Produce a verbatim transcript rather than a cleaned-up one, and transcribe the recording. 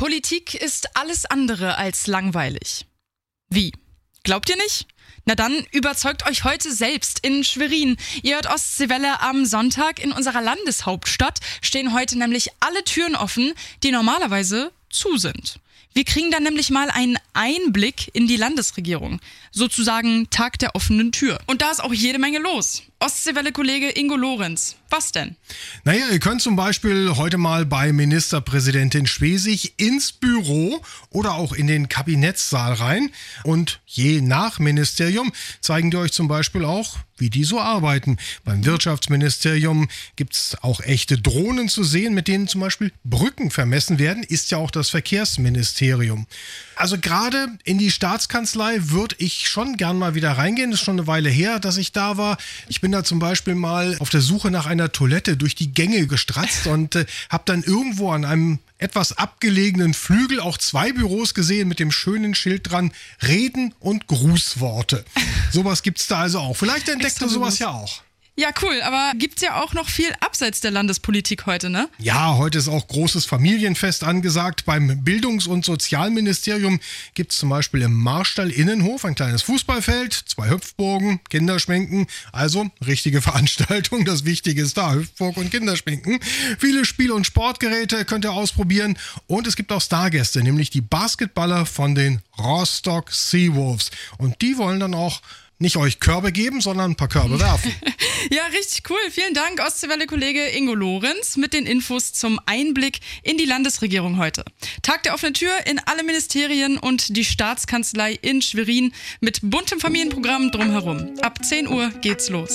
Politik ist alles andere als langweilig. Wie? Glaubt ihr nicht? Na dann überzeugt euch heute selbst in Schwerin. Ihr hört Ostseewelle am Sonntag. In unserer Landeshauptstadt stehen heute nämlich alle Türen offen, die normalerweise zu sind. Wir kriegen dann nämlich mal einen Einblick in die Landesregierung. Sozusagen Tag der offenen Tür. Und da ist auch jede Menge los. Ostseewelle-Kollege Ingo Lorenz. Was denn? Naja, ihr könnt zum Beispiel heute mal bei Ministerpräsidentin Schwesig ins Büro oder auch in den Kabinettssaal rein. Und je nach Ministerium zeigen die euch zum Beispiel auch, wie die so arbeiten. Beim Wirtschaftsministerium gibt es auch echte Drohnen zu sehen, mit denen zum Beispiel Brücken vermessen werden. Ist ja auch das Verkehrsministerium. Also gerade in die Staatskanzlei würde ich schon gern mal wieder reingehen. Das ist schon eine Weile her, dass ich da war. Ich bin da zum Beispiel mal auf der Suche nach einer Toilette durch die Gänge gestratzt und äh, habe dann irgendwo an einem etwas abgelegenen Flügel auch zwei Büros gesehen mit dem schönen Schild dran: Reden und Grußworte. Sowas gibt's da also auch. Vielleicht entdeckt ihr sowas ja auch. Ja, cool, aber gibt's ja auch noch viel abseits der Landespolitik heute, ne? Ja, heute ist auch großes Familienfest angesagt. Beim Bildungs- und Sozialministerium gibt's zum Beispiel im Marstall Innenhof ein kleines Fußballfeld, zwei Hüpfburgen, Kinderschminken. Also richtige Veranstaltung. Das Wichtige ist da, Hüpfburg und Kinderschminken. Viele Spiel- und Sportgeräte könnt ihr ausprobieren. Und es gibt auch Stargäste, nämlich die Basketballer von den Rostock Seawolves. Und die wollen dann auch nicht euch Körbe geben, sondern ein paar Körbe werfen. Ja, richtig cool. Vielen Dank, Ostseewelle-Kollege Ingo Lorenz, mit den Infos zum Einblick in die Landesregierung heute. Tag der offenen Tür in alle Ministerien und die Staatskanzlei in Schwerin mit buntem Familienprogramm drumherum. Ab zehn Uhr geht's los.